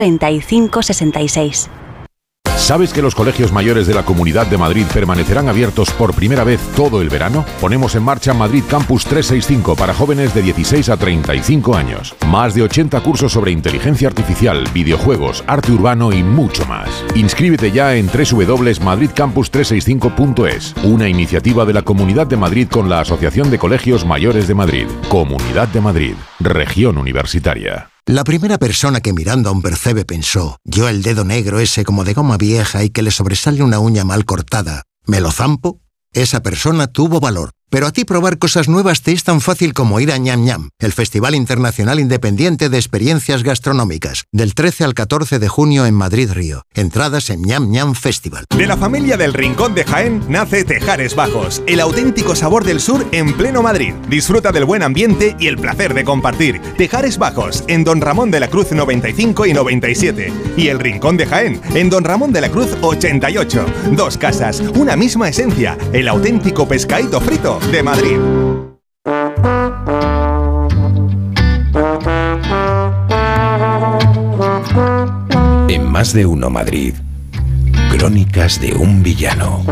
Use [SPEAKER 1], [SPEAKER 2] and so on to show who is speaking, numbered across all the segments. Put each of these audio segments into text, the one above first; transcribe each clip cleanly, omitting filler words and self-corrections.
[SPEAKER 1] 3566.
[SPEAKER 2] ¿Sabes que los colegios mayores de la Comunidad de Madrid permanecerán abiertos por primera vez todo el verano? Ponemos en marcha Madrid Campus 365 para jóvenes de 16 a 35 años. Más de 80 cursos sobre inteligencia artificial, videojuegos, arte urbano y mucho más. Inscríbete ya en www.madridcampus365.es, una iniciativa de la Comunidad de Madrid con la Asociación de Colegios Mayores de Madrid. Comunidad de Madrid, región universitaria.
[SPEAKER 3] La primera persona que mirando a un percebe pensó, yo el dedo negro ese como de goma vieja y que le sobresale una uña mal cortada, ¿me lo zampo? Esa persona tuvo valor. Pero a ti probar cosas nuevas te es tan fácil como ir a Ñam Ñam, el Festival Internacional Independiente de Experiencias Gastronómicas, del 13 al 14 de junio en Madrid Río. Entradas en Ñam Ñam Festival.
[SPEAKER 4] De la familia del Rincón de Jaén nace Tejares Bajos, el auténtico sabor del sur en pleno Madrid. Disfruta del buen ambiente y el placer de compartir. Tejares Bajos, en Don Ramón de la Cruz 95 y 97. Y el Rincón de Jaén, en Don Ramón de la Cruz 88. Dos casas, una misma esencia, el auténtico pescadito frito de Madrid.
[SPEAKER 5] En Más de Uno Madrid, Crónicas de un villano.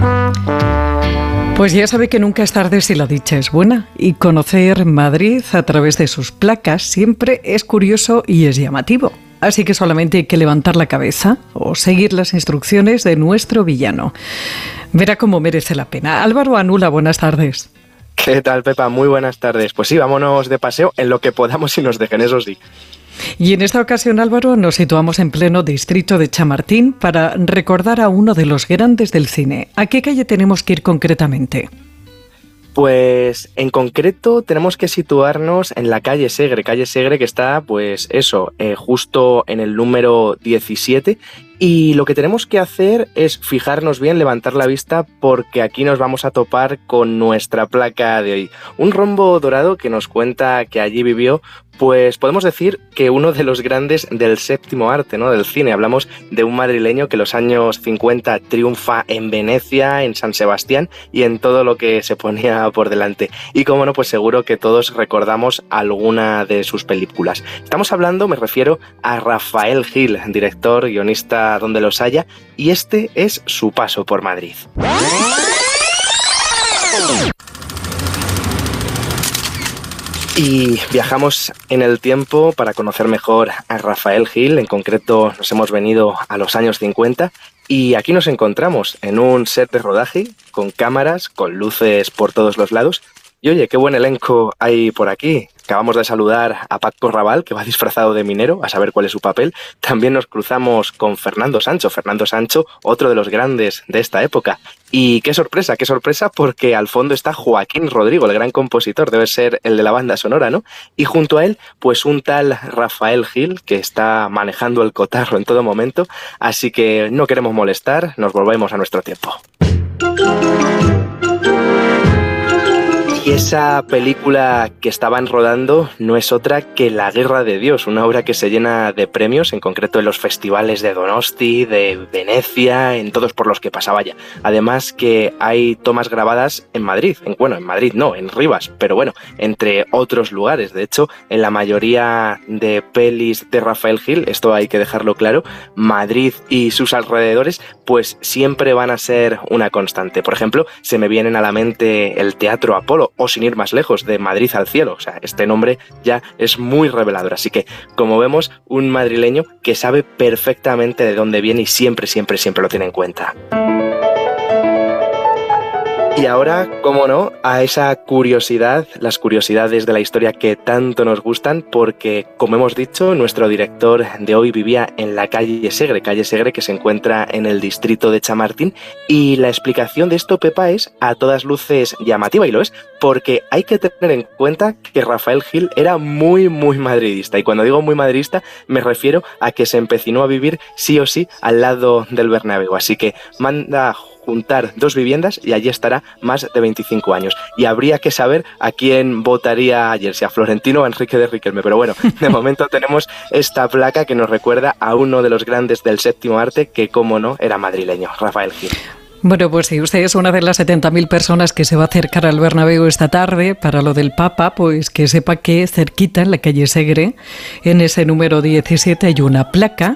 [SPEAKER 6] Pues ya sabe que nunca es tarde si la dicha es buena, y conocer Madrid a través de sus placas siempre es curioso y es llamativo. Así que solamente hay que levantar la cabeza o seguir las instrucciones de nuestro villano. Verá cómo merece la pena. Álvaro Anula, buenas tardes.
[SPEAKER 7] ¿Qué tal, Pepa? Muy buenas tardes. Pues sí, vámonos de paseo en lo que podamos y nos dejen, eso sí.
[SPEAKER 6] Y en esta ocasión, Álvaro, nos situamos en pleno distrito de Chamartín para recordar a uno de los grandes del cine. ¿A qué calle tenemos que ir concretamente?
[SPEAKER 7] Pues en concreto tenemos que situarnos en la calle Segre que está, pues eso, justo en el número 17. Y lo que tenemos que hacer es fijarnos bien, levantar la vista, porque aquí nos vamos a topar con nuestra placa de hoy. Un rombo dorado que nos cuenta que allí vivió, pues podemos decir que uno de los grandes del séptimo arte, ¿no? Del cine. Hablamos de un madrileño que en los años 50 triunfa en Venecia, en San Sebastián y en todo lo que se ponía por delante. Y como no, pues seguro que todos recordamos alguna de sus películas. Estamos hablando, me refiero a Rafael Gil, director, guionista donde los haya, y este es su paso por Madrid. Y viajamos en el tiempo para conocer mejor a Rafael Gil. En concreto nos hemos venido a los años 50 y aquí nos encontramos en un set de rodaje con cámaras, con luces por todos los lados. Y oye, qué buen elenco hay por aquí. Acabamos de saludar a Paco Rabanal, que va disfrazado de minero, a saber cuál es su papel. También nos cruzamos con Fernando Sancho, otro de los grandes de esta época. Y qué sorpresa, porque al fondo está Joaquín Rodrigo, el gran compositor, debe ser el de la banda sonora, ¿no? Y junto a él, pues un tal Rafael Gil, que está manejando el cotarro en todo momento. Así que no queremos molestar, nos volvemos a nuestro tiempo. Y esa película que estaban rodando no es otra que La Guerra de Dios, una obra que se llena de premios, en concreto en los festivales de Donosti, de Venecia, en todos por los que pasaba ya. Además que hay tomas grabadas en Madrid, en Rivas, pero bueno, entre otros lugares. De hecho, en la mayoría de pelis de Rafael Gil, esto hay que dejarlo claro, Madrid y sus alrededores, pues siempre van a ser una constante. Por ejemplo, se me vienen a la mente el Teatro Apolo, o sin ir más lejos, de Madrid al cielo. O sea, este nombre ya es muy revelador. Así que, como vemos, un madrileño que sabe perfectamente de dónde viene y siempre lo tiene en cuenta. Y ahora, cómo no, a esa curiosidad, las curiosidades de la historia que tanto nos gustan, porque, como hemos dicho, nuestro director de hoy vivía en la calle Segre que se encuentra en el distrito de Chamartín, y la explicación de esto, Pepa, es a todas luces llamativa, y lo es porque hay que tener en cuenta que Rafael Gil era muy madridista, y cuando digo muy madridista me refiero a que se empecinó a vivir sí o sí al lado del Bernabéu, así que manda juntar dos viviendas y allí estará más de 25 años. Y habría que saber a quién votaría ayer, si a Florentino o a Enrique de Riquelme. Pero bueno, de momento tenemos esta placa que nos recuerda a uno de los grandes del séptimo arte que, como no, era madrileño, Rafael Gil.
[SPEAKER 6] Bueno, pues si usted es una de las 70.000 personas que se va a acercar al Bernabéu esta tarde para lo del Papa, pues que sepa que cerquita, en la calle Segre, en ese número 17, hay una placa